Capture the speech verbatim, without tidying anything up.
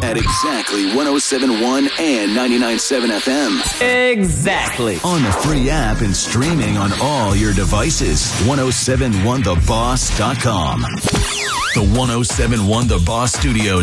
at exactly one oh seven point one and ninety-nine point seven F M. Exactly. On the free app and streaming on all your devices. one oh seven one the boss dot com. The one oh seven point one The Boss Studios